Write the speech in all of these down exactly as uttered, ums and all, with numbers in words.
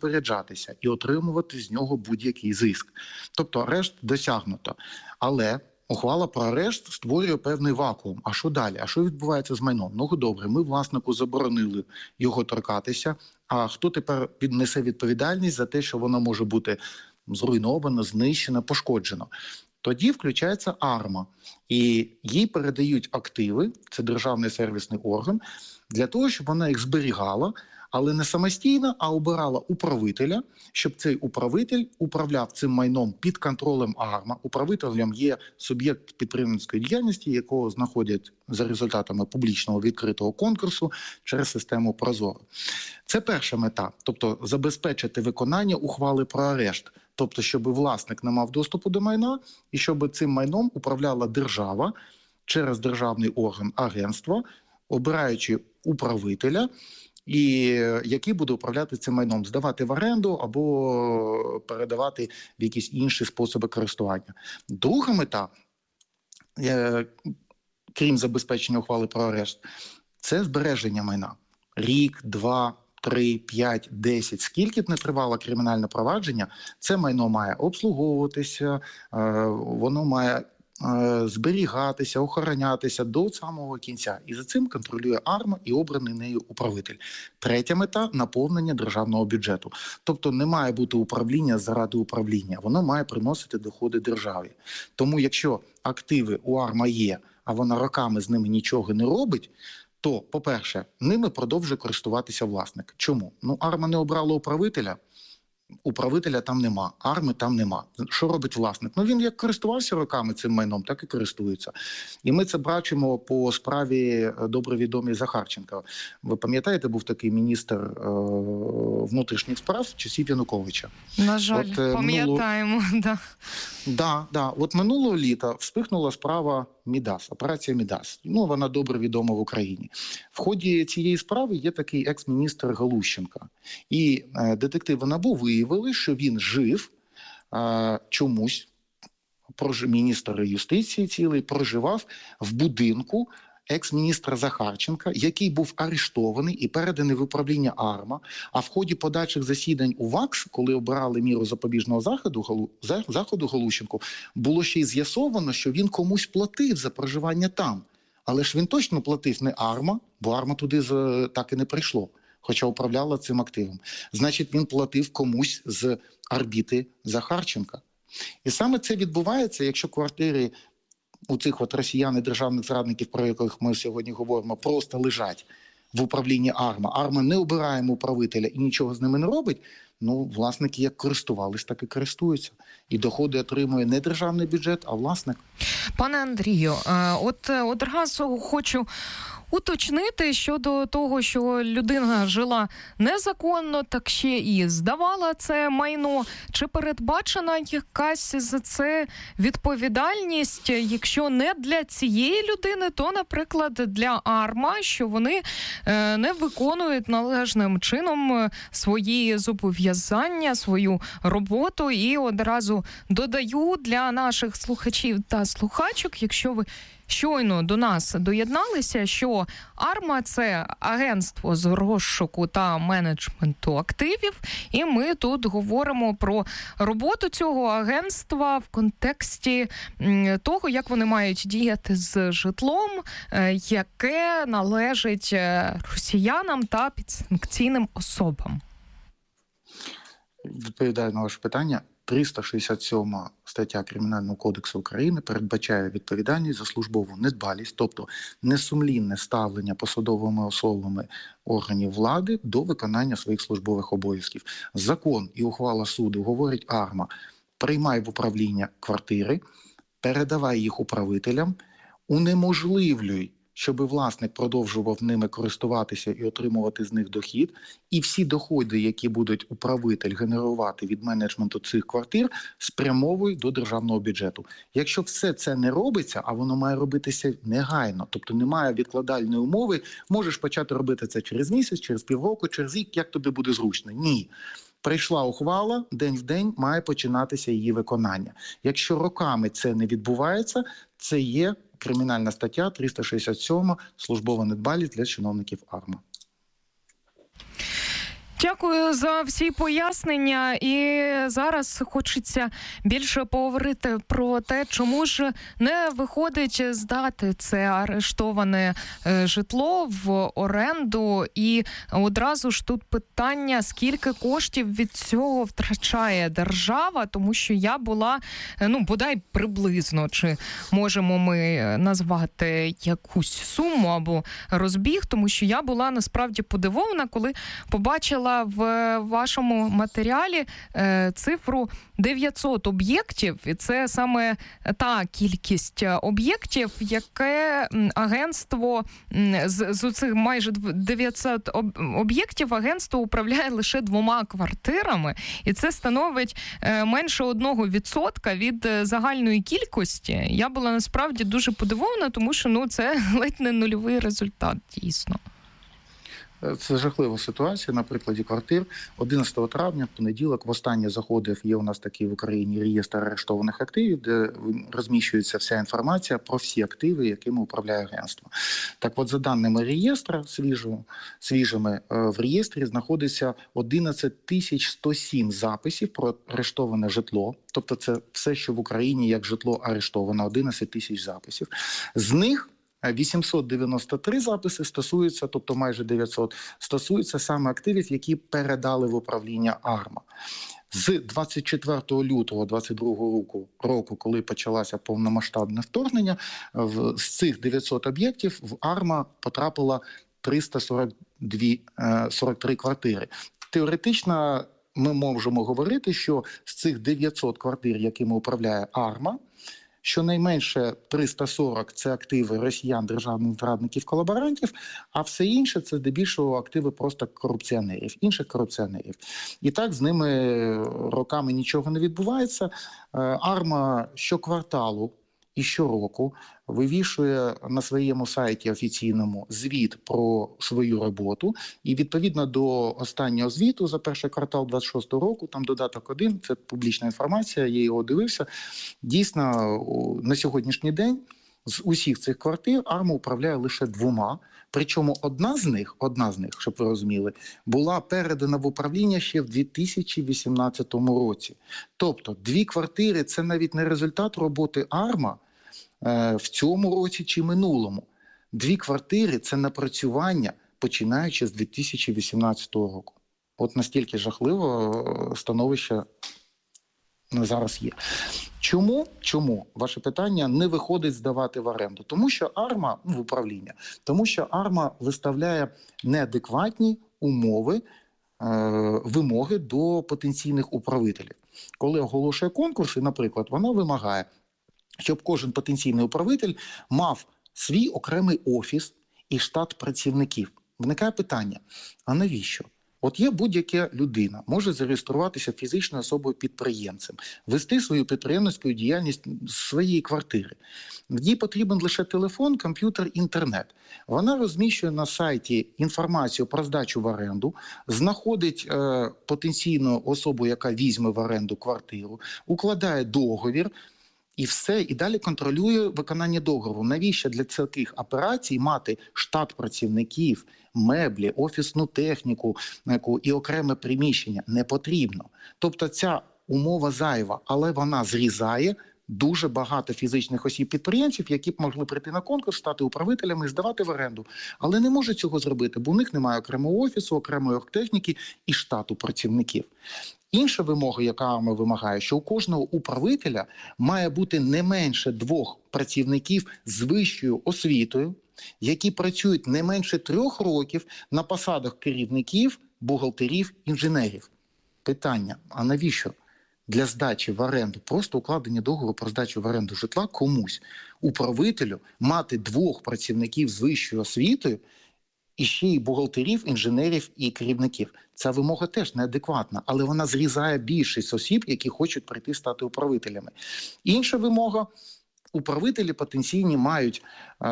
розпоряджатися і отримувати з нього будь-який зиск. Тобто арешт досягнуто. Але ухвала про арешт створює певний вакуум. А що далі? А що відбувається з майном? Ну, добре, ми власнику заборонили його торкатися, а хто тепер піднесе відповідальність за те, що воно може бути зруйновано, знищено, пошкоджено? Тоді включається АРМА, і їй передають активи, це державний сервісний орган, для того, щоб вона їх зберігала, але не самостійно, а обирала управителя, щоб цей управитель управляв цим майном під контролем АРМА. Управителем є суб'єкт підприємницької діяльності, якого знаходять за результатами публічного відкритого конкурсу через систему Прозоро. Це перша мета, тобто забезпечити виконання ухвали про арешт. Тобто, щоб власник не мав доступу до майна і щоб цим майном управляла держава через державний орган агентства, обираючи управителя, і який буде управляти цим майном, здавати в оренду або передавати в якісь інші способи користування. Друга мета, е, крім забезпечення ухвали про арешт, це збереження майна. Рік, два, три, п'ять, десять, скільки б не тривало кримінальне провадження, це майно має обслуговуватися, е, воно має зберігатися, охоронятися до самого кінця. І за цим контролює АРМА і обраний нею управитель. Третя мета – наповнення державного бюджету. Тобто не має бути управління заради управління. Воно має приносити доходи державі. Тому якщо активи у АРМА є, а вона роками з ними нічого не робить, то, по-перше, ними продовжує користуватися власник. Чому? Ну, АРМА не обрала управителя, управителя там нема, АРМи там нема. Що робить власник? Ну, він як користувався роками цим майном, так і користується. І ми це бачимо по справі добре відомій Захарченка. Ви пам'ятаєте, був такий міністр е- внутрішніх справ часів Януковича? На жаль, От, е, пам'ятаємо, минуло... да. Да, да. От минулого літа вспихнула справа Мідас, операція Мідас. Ну, вона добре відома в Україні. В ході цієї справи є такий екс-міністр Галущенко. І е, детективи НАБУ виявили, що він жив е, чомусь, прож... міністр юстиції цілий, проживав в будинку екс-міністра Захарченка, який був арештований і переданий в управління АРМА, а в ході подальших засідань у ВАКС, коли обирали міру запобіжного заходу, заходу Галущенку, було ще й з'ясовано, що він комусь платив за проживання там. Але ж він точно платив не АРМА, бо АРМА туди так і не прийшло, хоча управляла цим активом. Значить, він платив комусь з орбіти Захарченка. І саме це відбувається, якщо квартири у цих от росіян і державних зрадників, про яких ми сьогодні говоримо, просто лежать в управлінні АРМА. АРМА не обирає управителя і нічого з ними не робить. Ну, власники як користувались, так і користуються. І доходи отримує не державний бюджет, а власник. Пане Андрію, от одразу хочу уточнити щодо того, що людина жила незаконно, так ще і здавала це майно. Чи передбачена якась за це відповідальність, якщо не для цієї людини, то, наприклад, для АРМА, що вони не виконують належним чином свої зобов'язання, свою роботу? І одразу додаю для наших слухачів та слухачок, якщо ви щойно до нас доєдналися, що АРМА – це агентство з розшуку та менеджменту активів, і ми тут говоримо про роботу цього агентства в контексті того, як вони мають діяти з житлом, яке належить росіянам та підсанкційним особам. Відповідаю на ваше питання. триста шістдесят сьома стаття Кримінального кодексу України передбачає відповідальність за службову недбалість, тобто несумлінне ставлення посадовими особами органів влади до виконання своїх службових обов'язків. Закон і ухвала суду говорить АРМА: приймай в управління квартири, передавай їх управителям, унеможливлюй, щоб власник продовжував ними користуватися і отримувати з них дохід, і всі доходи, які будуть управитель генерувати від менеджменту цих квартир, спрямовують до державного бюджету. Якщо все це не робиться, а воно має робитися негайно, тобто немає відкладальної умови, можеш почати робити це через місяць, через півроку, через рік, як тобі буде зручно. Ні. Прийшла ухвала, день в день має починатися її виконання. Якщо роками це не відбувається, це є кримінальна стаття триста шістдесят сьома «Службова недбалість для чиновників АРМА». Дякую за всі пояснення. І зараз хочеться більше поговорити про те, чому ж не виходить здати це арештоване житло в оренду. І одразу ж тут питання, скільки коштів від цього втрачає держава, тому що я була, ну, бодай приблизно, чи можемо ми назвати якусь суму або розбіг, тому що я була насправді подивована, коли побачила в вашому матеріалі е, цифру дев'ятсот об'єктів, і це саме та кількість об'єктів, яке агентство з, з цих майже дев'ятсот об'єктів агентство управляє лише двома квартирами, і це становить е, менше одного відсотка від загальної кількості. Я була насправді дуже подивована, тому що ну це ледь не нульовий результат, дійсно. Це жахлива ситуація на прикладі квартир. одинадцятого травня, в понеділок, востаннє заходив, є у нас такий в Україні реєстр арештованих активів, де розміщується вся інформація про всі активи, якими управляє агентство. Так от, за даними реєстра свіжого, свіжими, в реєстрі знаходиться одинадцять тисяч сто сім записів про арештоване житло. Тобто це все, що в Україні як житло арештовано, одинадцять тисяч записів. З них вісімсот дев'яносто три записи стосуються, тобто майже дев'ятсот, стосуються саме активів, які передали в управління АРМА. З двадцять четвертого лютого двадцять другого року, року, коли почалося повномасштабне вторгнення, з цих дев'ятсот об'єктів в АРМА потрапило триста сорок три квартири. Теоретично ми можемо говорити, що з цих дев'ятсот квартир, якими управляє АРМА, щонайменше триста сорок – це активи росіян, державних зрадників, колаборантів, а все інше – це здебільшого активи просто корупціонерів, інших корупціонерів. І так з ними роками нічого не відбувається. АРМА щокварталу і щороку вивішує на своєму сайті офіційному звіт про свою роботу. І відповідно до останнього звіту за перший квартал двадцять шостого року, там додаток один, це публічна інформація, я його дивився. Дійсно, на сьогоднішній день з усіх цих квартир АРМА управляє лише двома. Причому одна з них, одна з них, щоб ви розуміли, була передана в управління ще в дві тисячі вісімнадцятому році. Тобто дві квартири – це навіть не результат роботи АРМА е, в цьому році чи минулому. Дві квартири – це напрацювання, починаючи з дві тисячі вісімнадцятого року. От настільки жахливо становище зараз є. Чому? Чому? Ваше питання не виходить здавати в оренду. Тому що АРМА, ну, в управління, тому що АРМА виставляє неадекватні умови, е, вимоги до потенційних управителів. Коли оголошує конкурси, наприклад, вона вимагає, щоб кожен потенційний управитель мав свій окремий офіс і штат працівників. Виникає питання, а навіщо? От є будь-яка людина, може зареєструватися фізичною особою-підприємцем, вести свою підприємницьку діяльність з своєї квартири. Їй потрібен лише телефон, комп'ютер, інтернет. Вона розміщує на сайті інформацію про здачу в оренду, знаходить е, потенційну особу, яка візьме в оренду квартиру, укладає договір, і все, і далі контролює виконання договору. Навіщо для таких операцій мати штат працівників, меблі, офісну техніку і окреме приміщення? Не потрібно. Тобто ця умова зайва, але вона зрізає дуже багато фізичних осіб-підприємців, які б могли прийти на конкурс, стати управителями і здавати в оренду. Але не можуть цього зробити, бо у них немає окремого офісу, окремої оргтехніки і штату працівників. Інша вимога, яка ми вимагає, що у кожного управителя має бути не менше двох працівників з вищою освітою, які працюють не менше трьох років на посадах керівників, бухгалтерів, інженерів. Питання, а навіщо для здачі в оренду, просто укладення договору про здачу в оренду житла комусь, управителю, мати двох працівників з вищою освітою, і ще й бухгалтерів, інженерів і керівників? Ця вимога теж неадекватна, але вона зрізає більшість осіб, які хочуть прийти стати управителями. Інша вимога – управителі потенційні мають е,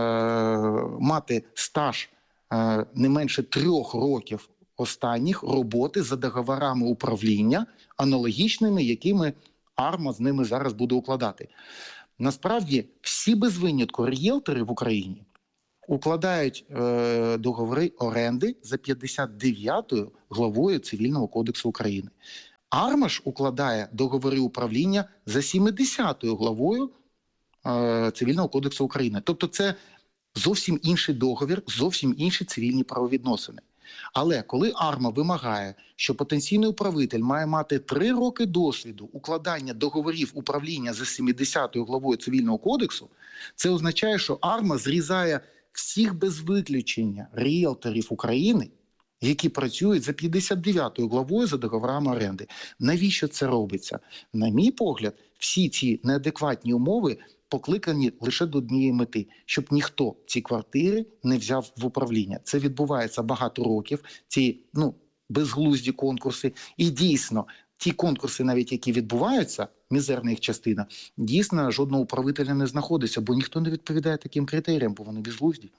мати стаж е, не менше трьох років останніх роботи за договорами управління, аналогічними, якими АРМА з ними зараз буде укладати. Насправді, всі без винятку ріелтори в Україні укладають е, договори оренди за п'ятдесят дев'ятою главою Цивільного кодексу України. АРМА ж укладає договори управління за сімдесятою главою е, Цивільного кодексу України. Тобто це зовсім інший договір, зовсім інші цивільні правовідносини. Але коли АРМА вимагає, що потенційний управитель має мати три роки досвіду укладання договорів управління за сімдесятою главою Цивільного кодексу, це означає, що АРМА зрізає всіх без виключення ріелторів України, які працюють за п'ятдесят дев'ятою главою за договорами оренди. Навіщо це робиться? На мій погляд, всі ці неадекватні умови покликані лише до однієї мети, щоб ніхто ці квартири не взяв в управління. Це відбувається багато років, ці ну, безглузді конкурси. І дійсно, ті конкурси, навіть які відбуваються, мізерна їх частина, дійсно жодного управителя не знаходиться, бо ніхто не відповідає таким критеріям, бо вони безглузді.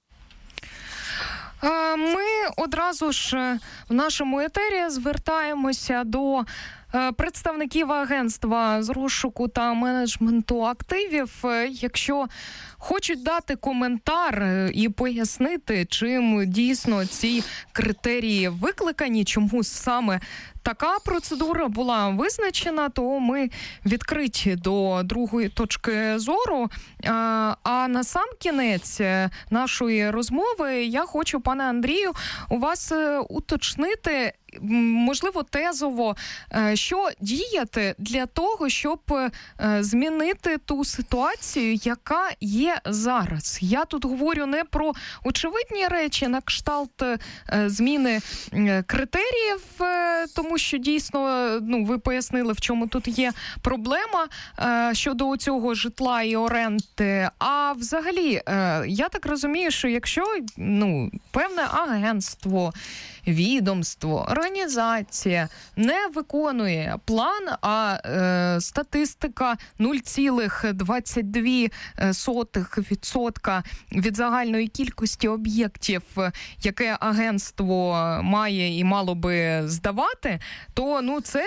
Ми одразу ж в нашому етері звертаємося до представників агентства з розшуку та менеджменту активів, якщо хочуть дати коментар і пояснити, чим дійсно ці критерії викликані, чому саме така процедура була визначена, то ми відкриті до другої точки зору. А на сам кінець нашої розмови я хочу, пане Андрію, у вас уточнити, можливо, тезово, що діяти для того, щоб змінити ту ситуацію, яка є зараз. Я тут говорю не про очевидні речі, на кшталт зміни критеріїв, тому що дійсно, ну, ви пояснили, в чому тут є проблема щодо цього житла і оренди. А взагалі, я так розумію, що якщо, ну, певне агентство, відомство, організація не виконує план, а е, статистика нуль цілих двадцять дві сотих відсотка від загальної кількості об'єктів, яке агентство має і мало би здавати, то ну це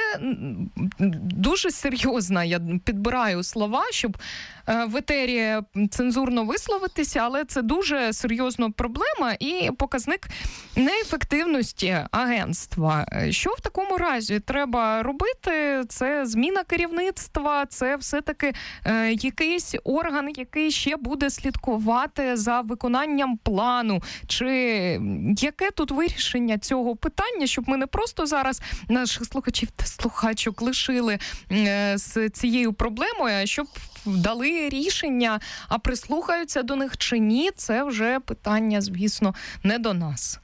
дуже серйозна, я підбираю слова, щоб е, в етері цензурно висловитися, але це дуже серйозна проблема і показник неефективності агентства. Що в такому разі треба робити? Це зміна керівництва, це все-таки е, якийсь орган, який ще буде слідкувати за виконанням плану. Чи яке тут вирішення цього питання, щоб ми не просто зараз наших слухачів та слухачок лишили е, з цією проблемою, а щоб дали рішення, а прислухаються до них чи ні, це вже питання, звісно, не до нас.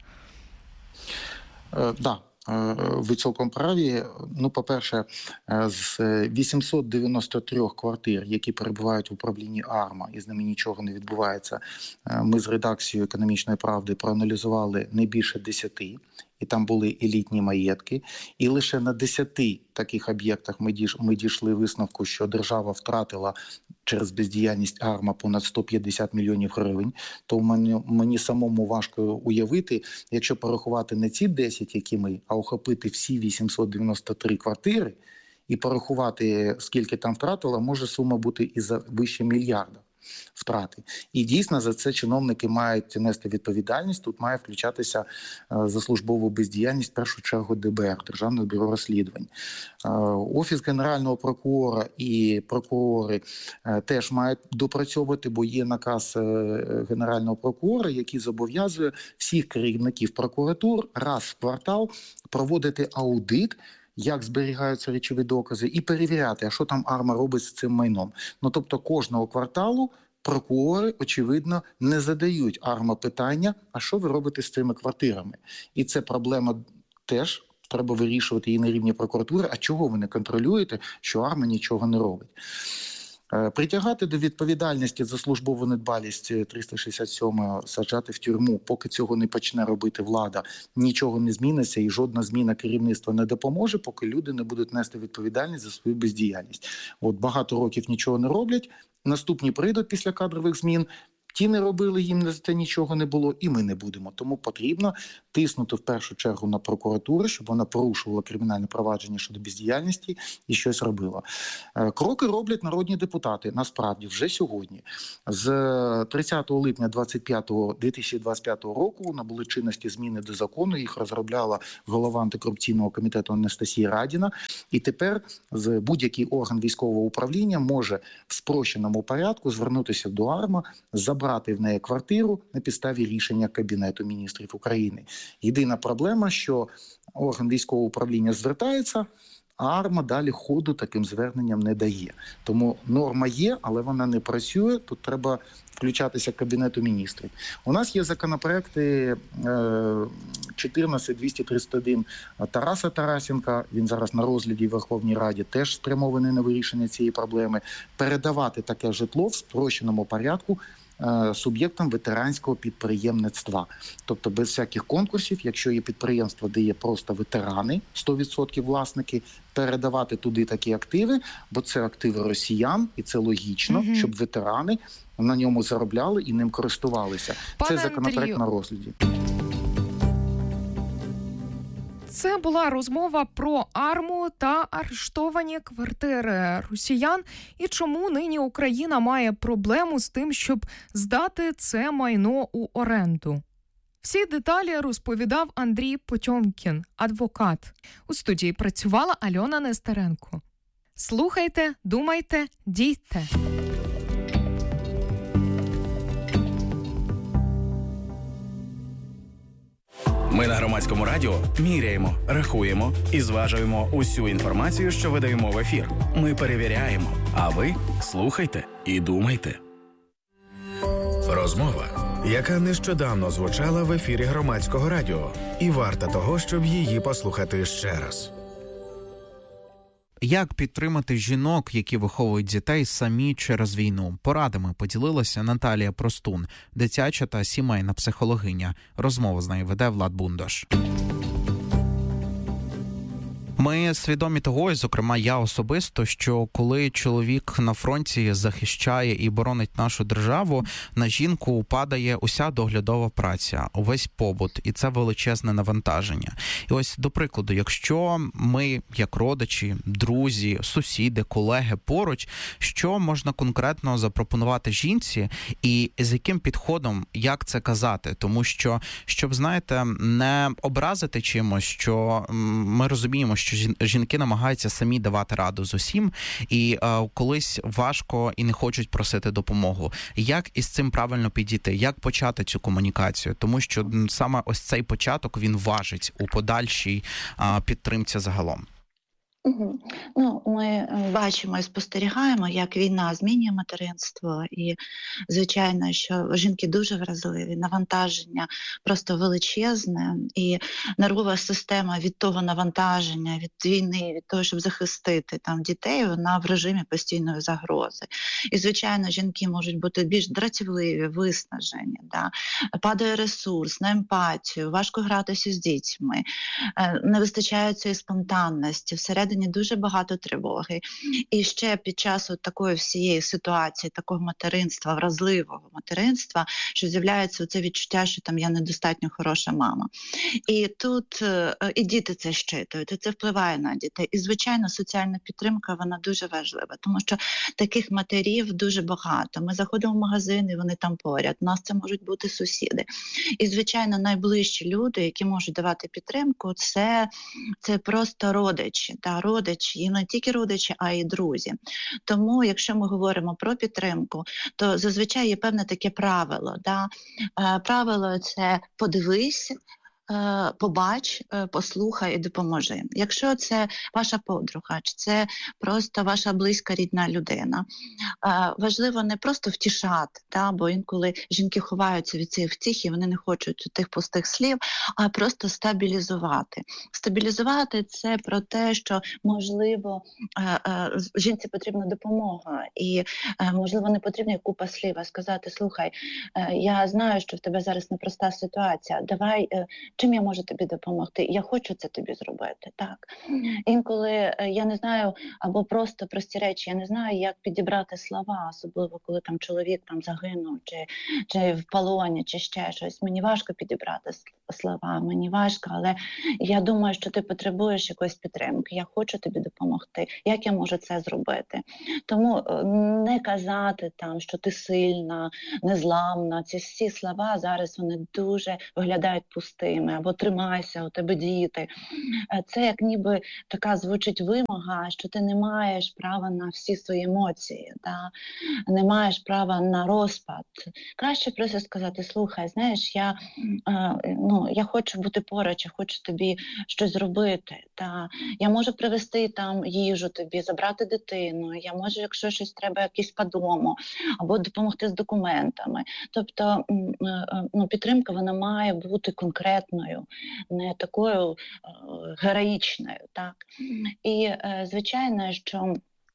Так, да, ви цілком праві. Ну, по-перше, з вісімсот дев'яносто три квартир, які перебувають в управлінні АРМА, і з ними нічого не відбувається, ми з редакцією «Економічної правди» проаналізували не більше десяти, і там були елітні маєтки. І лише на десяти таких об'єктах ми, дійш, ми дійшли висновку, що держава втратила через бездіяльність АРМА понад сто п'ятдесят мільйонів гривень. То мені, мені самому важко уявити, якщо порахувати не ці десять, які ми, а охопити всі вісімсот дев'яносто три квартири і порахувати, скільки там втратила, може сума бути і за вище мільярда втрати. І дійсно за це чиновники мають нести відповідальність. Тут має включатися е, за службову бездіяльність в першу чергу де бе ер, Державне бюро розслідувань. Е, Офіс Генерального прокурора і прокурори е, теж мають допрацьовувати, бо є наказ е, Генерального прокурора, який зобов'язує всіх керівників прокуратур раз в квартал проводити аудит, як зберігаються речові докази, і перевіряти, а що там АРМА робить з цим майном. Ну, тобто кожного кварталу прокурори, очевидно, не задають АРМА питання, а що ви робите з цими квартирами. І це проблема теж треба вирішувати і на рівні прокуратури, а чого ви не контролюєте, що АРМА нічого не робить. Притягати до відповідальності за службову недбалість триста шістдесят сьомого, саджати в тюрму, поки цього не почне робити влада, нічого не зміниться і жодна зміна керівництва не допоможе, поки люди не будуть нести відповідальність за свою бездіяльність. От багато років нічого не роблять, наступні прийдуть після кадрових змін, Ті не робили, їм за це нічого не було, і ми не будемо. Тому потрібно тиснути в першу чергу на прокуратуру, щоб вона порушувала кримінальне провадження щодо бездіяльності і щось робила. Кроки роблять народні депутати, насправді, вже сьогодні. З тридцятого липня дві тисячі двадцять п'ятого року набули чинності зміни до закону, їх розробляла голова антикорупційного комітету Анастасія Радіна, і тепер будь-який орган військового управління може в спрощеному порядку звернутися до АРМА, забрати в неї квартиру на підставі рішення Кабінету міністрів України. Єдина проблема, що орган військового управління звертається, а АРМА далі ходу таким зверненням не дає. Тому норма є, але вона не працює. Тут треба включатися Кабінету міністрів. У нас є законопроекти чотирнадцять двісті тридцять один Тараса Тарасенка, він зараз на розгляді в Верховній Раді, теж спрямований на вирішення цієї проблеми. Передавати таке житло в спрощеному порядку суб'єктам ветеранського підприємництва. Тобто без всяких конкурсів, якщо є підприємство, де є просто ветерани, сто відсотків власники, передавати туди такі активи, бо це активи росіян, і це логічно, угу. щоб ветерани на ньому заробляли і ним користувалися. Пане це законопроект Андрію, на розгляді. Це була розмова про АРМУ та арештовані квартири росіян і чому нині Україна має проблему з тим, щоб здати це майно у оренду. Всі деталі розповідав Андрій Потьомкін, адвокат. У студії працювала Альона Нестеренко. Слухайте, думайте, дійте. Ми на Громадському радіо міряємо, рахуємо і зважуємо усю інформацію, що видаємо в ефір. Ми перевіряємо, а ви слухайте і думайте. Розмова, яка нещодавно звучала в ефірі Громадського радіо, і варта того, щоб її послухати ще раз. Як підтримати жінок, які виховують дітей самі через війну? Порадами поділилася Наталія Простун, дитяча та сімейна психологиня. Розмову з нею веде Влад Бундош. Ми свідомі того, і, зокрема, я особисто, що коли чоловік на фронті захищає і боронить нашу державу, на жінку падає уся доглядова праця, увесь побут, і це величезне навантаження. І ось, до прикладу, якщо ми, як родичі, друзі, сусіди, колеги поруч, що можна конкретно запропонувати жінці і з яким підходом, як це казати? Тому що, щоб, знаєте, не образити чимось, що ми розуміємо, що жінки намагаються самі давати раду з усім, і е, колись важко і не хочуть просити допомогу. Як із цим правильно підійти? Як почати цю комунікацію? Тому що саме ось цей початок, він важить у подальшій е, підтримці загалом. Угу. Ну, ми бачимо і спостерігаємо, як війна змінює материнство, і, звичайно, що жінки дуже вразливі, навантаження просто величезне, і нервова система від того навантаження, від війни, від того, щоб захистити там дітей, вона в режимі постійної загрози. І, звичайно, жінки можуть бути більш дратівливі, виснажені, да? Падає ресурс на емпатію, важко гратися з дітьми, не вистачає цієї спонтанності, всередині дуже багато тривоги. І ще під час от такої всієї ситуації, такого материнства, вразливого материнства, що з'являється це відчуття, що там я недостатньо хороша мама. І тут і діти це щитують, і це впливає на дітей. І, звичайно, соціальна підтримка, вона дуже важлива, тому що таких матерів дуже багато. Ми заходимо в магазин, і вони там поряд. У нас це можуть бути сусіди. І, звичайно, найближчі люди, які можуть давати підтримку, це, це просто родичі, та родичі, і не тільки родичі, а й друзі. Тому, якщо ми говоримо про підтримку, то зазвичай є певне таке правило. Да? Правило – це подивись, побач, послухай і допоможи. Якщо це ваша подруга, чи це просто ваша близька рідна людина, важливо не просто втішати, да, бо інколи жінки ховаються від цієї втіхи, вони не хочуть тих пустих слів, а просто стабілізувати. Стабілізувати – це про те, що, можливо, жінці потрібна допомога, і, можливо, не потрібна купа слів, а сказати: слухай, я знаю, що в тебе зараз непроста ситуація, давай чим я можу тобі допомогти, я хочу це тобі зробити. Так. Інколи я не знаю, або просто прості речі, я не знаю, як підібрати слова, особливо коли там чоловік там загинув, чи, чи в полоні, чи ще щось. Мені важко підібрати слова, мені важко, але я думаю, що ти потребуєш якоїсь підтримки, я хочу тобі допомогти, як я можу це зробити. Тому не казати там, що ти сильна, незламна, ці всі слова зараз вони дуже виглядають пустими, або тримайся, у тебе діти. Це як ніби така звучить вимога, що ти не маєш права на всі свої емоції, та? Не маєш права на розпад. Краще просто сказати, слухай, знаєш, я, ну, я хочу бути поруч, я хочу тобі щось зробити. Та? Я можу привезти там їжу тобі, забрати дитину, я можу, якщо щось треба, якийсь по дому, або допомогти з документами. Тобто ну, підтримка вона має бути конкретною, не такою е, героїчною. Так? І, е, звичайно, що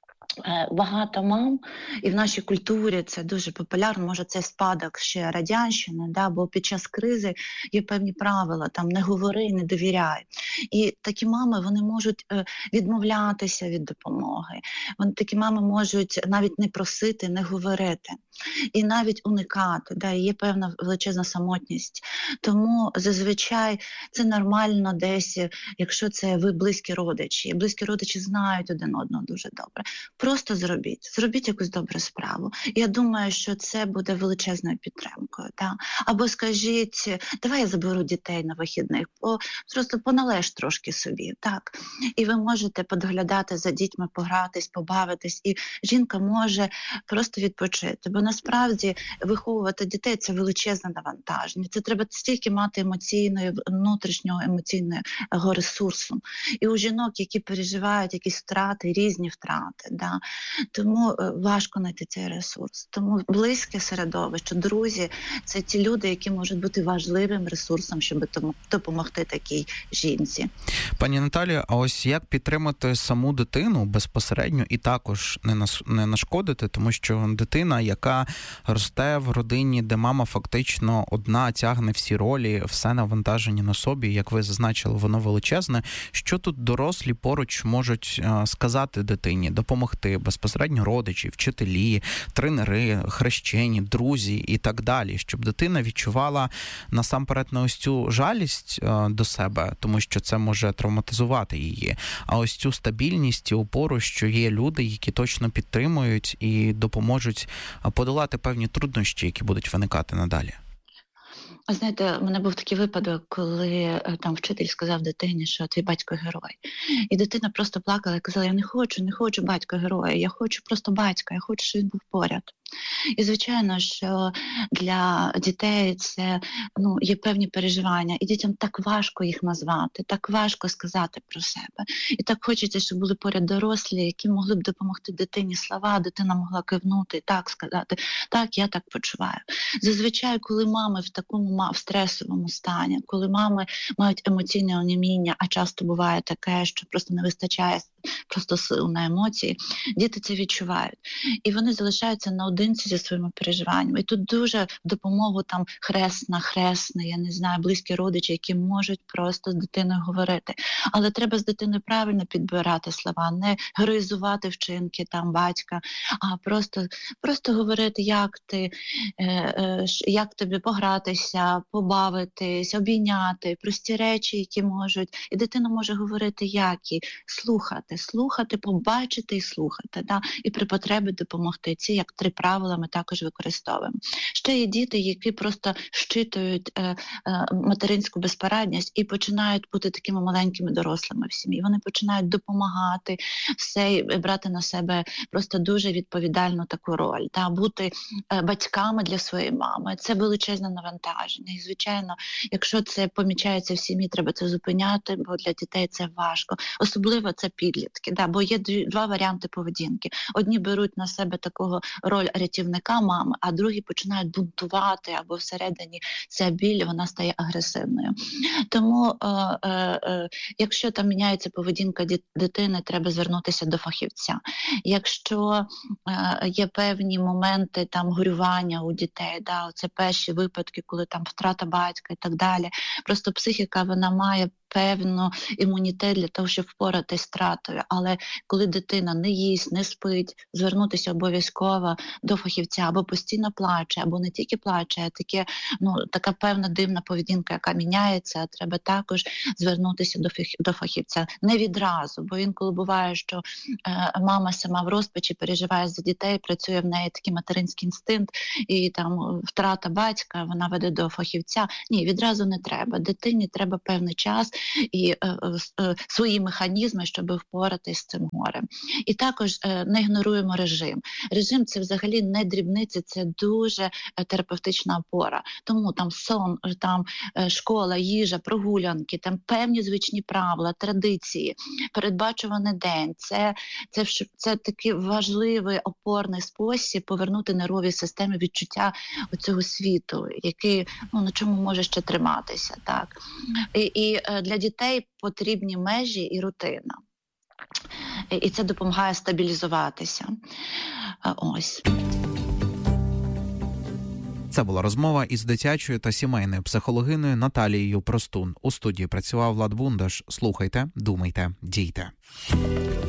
багато мам, і в нашій культурі це дуже популярно, може це спадок ще Радянщини, да, бо під час кризи є певні правила, там не говори, не довіряй. І такі мами, вони можуть відмовлятися від допомоги, вони, такі мами можуть навіть не просити, не говорити. І навіть уникати, да, є певна величезна самотність. Тому зазвичай це нормально десь, якщо це ви близькі родичі. Близькі родичі знають один одного дуже добре. Просто зробіть, зробіть якусь добру справу. Я думаю, що це буде величезною підтримкою. Да? Або скажіть, давай я заберу дітей на вихідних, по, просто поналеж трошки собі. Так? І ви можете подоглядати за дітьми, погратись, побавитись, і жінка може просто відпочити. Бо насправді виховувати дітей – це величезне навантаження. Це треба стільки мати емоційного, внутрішнього емоційного ресурсу. І у жінок, які переживають якісь втрати, різні втрати. Да? Тому важко знайти цей ресурс. Тому близьке середовище, друзі – це ті люди, які можуть бути важливим ресурсом, щоб допомогти такій жінці. Пані Наталія, а ось як підтримати саму дитину безпосередньо і також не нашкодити, тому що дитина, яка росте в родині, де мама фактично одна тягне всі ролі, все навантаження на собі, як ви зазначили, воно величезне. Що тут дорослі поруч можуть сказати дитині, допомогти безпосередньо родичі, вчителі, тренери, хрещені, друзі і так далі, щоб дитина відчувала насамперед не ось цю жалість до себе, тому що це може травматизувати її, а ось цю стабільність і опору, що є люди, які точно підтримують і допоможуть подолати певні труднощі, які будуть виникати надалі. Знаєте, у мене був такий випадок, коли там вчитель сказав дитині, що твій батько герой. І дитина просто плакала і казала, я не хочу, не хочу батька героя, я хочу просто батька, я хочу, щоб він був поряд. І, звичайно, що для дітей це, ну, є певні переживання, і дітям так важко їх назвати, так важко сказати про себе. І так хочеться, щоб були поряд дорослі, які могли б допомогти дитині слова, дитина могла кивнути і так сказати, так, я так почуваю. Зазвичай, коли мами в такому в стресовому стані, коли мами мають емоційне оніміння, а часто буває таке, що просто не вистачає просто сил на емоції, діти це відчувають. І вони залишаються наодинці зі своїми переживаннями. І тут дуже в допомогу там хресна, хресний, я не знаю, близькі родичі, які можуть просто з дитиною говорити. Але треба з дитиною правильно підбирати слова, не героїзувати вчинки там батька, а просто, просто говорити, як ти, е, е, як тобі погратися, побавитись, обійняти, прості речі, які можуть. І дитина може говорити, як і слухати, слухати, побачити і слухати. Да? І при потребі допомогти. Ці як три правила ми також використовуємо. Ще є діти, які просто щитують е, е, материнську безпорадність і починають бути такими маленькими дорослими в сім'ї. Вони починають допомагати, все, і брати на себе просто дуже відповідальну таку роль. Да? Бути е, батьками для своєї мами. Це величезне навантаження. І, звичайно, якщо це помічається в сім'ї, треба це зупиняти, бо для дітей це важко. Особливо це підлітки, да? Бо є два варіанти поведінки. Одні беруть на себе такого роль рятівника мами, а другі починають бунтувати, або всередині ця біль, вона стає агресивною. Тому, е, е, е, якщо там міняється поведінка дитини, треба звернутися до фахівця. Якщо е, є певні моменти там горювання у дітей, да, це перші випадки, коли там втрата батька і так далі, просто психіка, вона має певну імунітет для того, щоб впоратись з втратою. Але коли дитина не їсть, не спить, звернутися обов'язково до фахівця, або постійно плаче, або не тільки плаче, а таке, ну, така певна дивна поведінка, яка міняється, треба також звернутися до, фах... до фахівця. Не відразу, бо інколи буває, що е, мама сама в розпачі переживає за дітей, працює в неї такий материнський інстинкт, і там втрата батька, вона веде до фахівця. Ні, відразу не треба. Дитині треба певний час і е, е, свої механізми, щоб впоратись з цим горем. І також е, не ігноруємо режим. Режим – це взагалі не дрібниці, це дуже е, терапевтична опора. Тому там сон, там е, школа, їжа, прогулянки, там певні звичні правила, традиції, передбачуваний день. Це, це, це, це такий важливий опорний спосіб повернути нервовій системі відчуття цього світу, який, ну, на чому може ще триматися. Так. І, і для дітей потрібні межі і рутина. І це допомагає стабілізуватися. Ось. Це була розмова із дитячою та сімейною психологиною Наталією Простун. У студії працював Влад Бундаш. Слухайте, думайте, дійте.